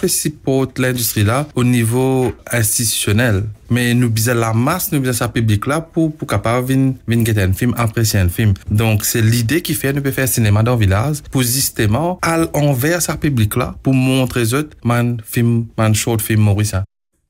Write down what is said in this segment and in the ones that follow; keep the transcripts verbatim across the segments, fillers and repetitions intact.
fait support l'industrie là au niveau institutionnel. Mais nous besoin la masse, nous besoin sa public là pour pour capable venir venir un film, apprécier un film. Donc c'est l'idée qui fait nous peut faire cinéma dans le village pour justement aller envers sa public là pour montrer aux autres man film, man short film mauricien.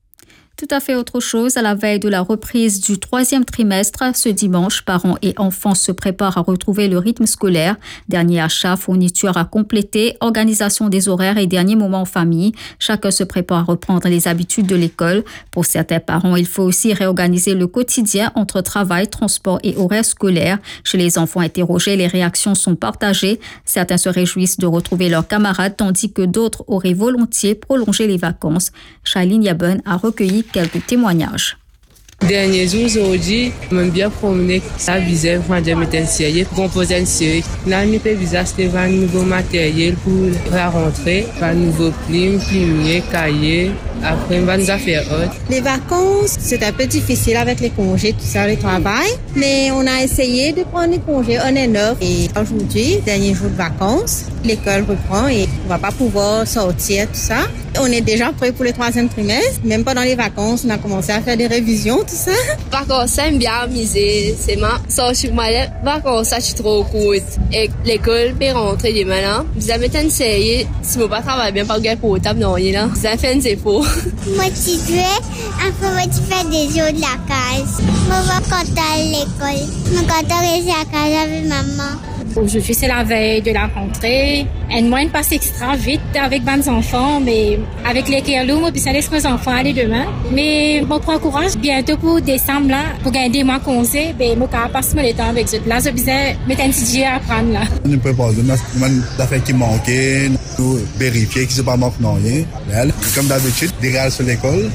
Tout à fait autre chose, à la veille de la reprise du troisième trimestre, ce dimanche, parents et enfants se préparent à retrouver le rythme scolaire. Dernier achat, fourniture à compléter, organisation des horaires et derniers moments en famille. Chacun se prépare à reprendre les habitudes de l'école. Pour certains parents, il faut aussi réorganiser le quotidien entre travail, transport et horaires scolaires. Chez les enfants interrogés, les réactions sont partagées. Certains se réjouissent de retrouver leurs camarades, tandis que d'autres auraient volontiers prolongé les vacances. Shailene Yaben a recueilli quelques témoignages. Dernier jour aujourd'hui, même bien promener ça visait vendre mes séries, composer une série. Là, nous peut visiter un nouveau matériel pour la rentrée, un nouveau plume, plumier, cahier. Après, on va nous faire autre. Les vacances, c'est un peu difficile avec les congés, tout ça, le travail. Mais on a essayé de prendre les congés, on est neuf. Et aujourd'hui, dernier jour de vacances, l'école reprend et on va pas pouvoir sortir, tout ça. On est déjà prêt pour le troisième trimestre. Même pendant les vacances, on a commencé à faire des révisions, tout ça. Vacances, j'aime bien amuser. C'est ma sortie pour les vacances, ça, je suis trop cool. Et l'école peut rentrer demain, là. Vous avez une série, si vous pas travailler bien, pas gagner pour table, non, là. Vous avez fait une zéro. Motivé, après moi tu fais des jeux de la case. Moi je vais quand à l'école. Moi quand à la case avec maman. Aujourd'hui c'est la veille de la rentrée. Et moi il passe extra vite avec mes enfants, mais avec les kerlous, moi puis ça laisse mes enfants aller demain. Mais mon prend courage bientôt pour décembre là, pour gagner moi congé, ben moi capable passer le temps avec eux. Là je besoin mettre un petit à apprendre là. On peut pas des affaires qui manquaient, pour vérifier que c'est pas manque non rien. Comme d'habitude, des gars sur l'école.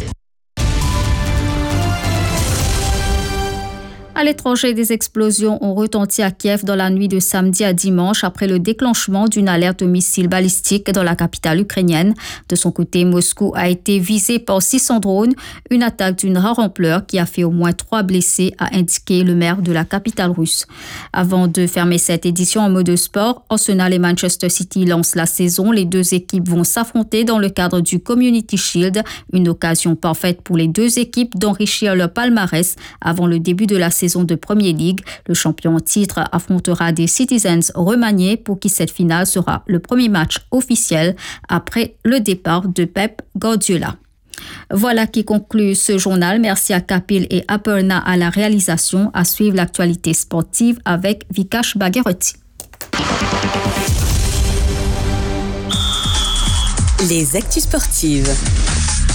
À l'étranger, des explosions ont retenti à Kiev dans la nuit de samedi à dimanche après le déclenchement d'une alerte missile balistique dans la capitale ukrainienne. De son côté, Moscou a été visé par six cents drones, une attaque d'une rare ampleur qui a fait au moins trois blessés, a indiqué le maire de la capitale russe. Avant de fermer cette édition en mode sport, Arsenal et Manchester City lancent la saison. Les deux équipes vont s'affronter dans le cadre du Community Shield, une occasion parfaite pour les deux équipes d'enrichir leur palmarès avant le début de la saison de Premier League. Le champion en titre affrontera des Citizens remaniés pour qui cette finale sera le premier match officiel après le départ de Pep Guardiola. Voilà qui conclut ce journal. Merci à Kapil et Aperna à la réalisation. À suivre l'actualité sportive avec Vikash Bagherotti. Les actus sportives.